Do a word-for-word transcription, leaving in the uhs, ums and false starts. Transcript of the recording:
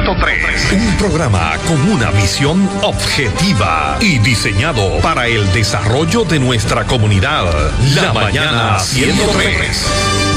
ciento tres. Un programa con una visión objetiva y diseñado para el desarrollo de nuestra comunidad. La Mañana ciento tres.